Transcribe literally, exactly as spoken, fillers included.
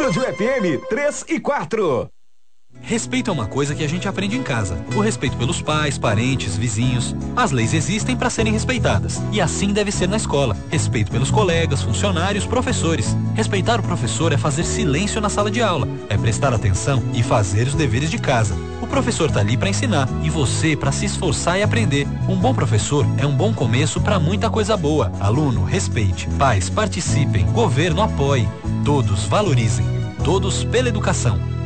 Rádio F M três e quatro. Respeito é uma coisa que a gente aprende em casa. O respeito pelos pais, parentes, vizinhos. As leis existem para serem respeitadas. E assim deve ser na escola. Respeito pelos colegas, funcionários, professores. Respeitar o professor é fazer silêncio na sala de aula. É prestar atenção e fazer os deveres de casa. O professor tá ali para ensinar e você para se esforçar e aprender. Um bom professor é um bom começo para muita coisa boa. Aluno, respeite. Pais, participem. Governo, apoie. Todos valorizem. Todos pela educação.